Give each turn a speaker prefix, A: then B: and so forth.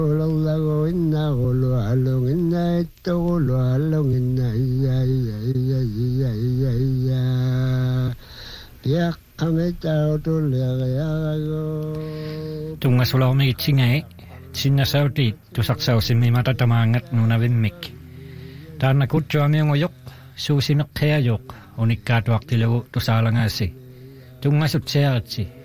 A: Lago inna gulu alung inna itu gulu alung inna iya biak kami tahu tu lihat
B: tunga sulami cingai cinna sauti tu saksau simi mata tamangat nuna vimmik tanna kutsuami ngoyok suusinak kaya yok unikkaat waktilagu tu salangasi tunga sut seatsi